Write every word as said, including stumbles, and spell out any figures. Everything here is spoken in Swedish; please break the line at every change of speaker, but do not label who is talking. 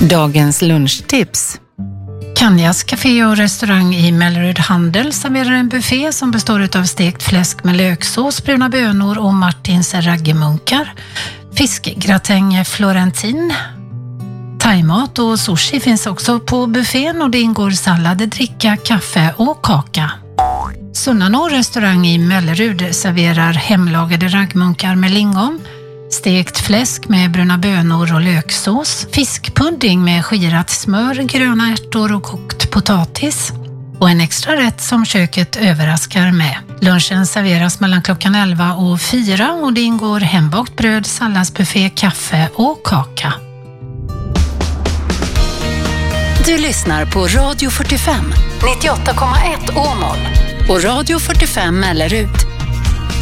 Dagens lunchtips.
Kanjas café och restaurang i Mellerud Handel serverar en buffé som består av stekt fläsk med löksås, bruna bönor och Martins raggemunkar. Fiskgratäng florentin. Thaimat och sushi finns också på buffén och det ingår sallad, dricka, kaffe och kaka. Sunnanå restaurang i Mellerud serverar hemlagade raggmunkar med lingon, stekt fläsk med bruna bönor och löksås, fiskpudding med skirat smör, gröna ärtor och kokt potatis och en extra rätt som köket överraskar med. Lunchen serveras mellan klockan elva och fyra och det ingår hembakt bröd, salladsbuffé, kaffe och kaka.
Du lyssnar på Radio fyrtiofem, nittioåtta komma ett Åmål och Radio fyrtiofem Mellerud.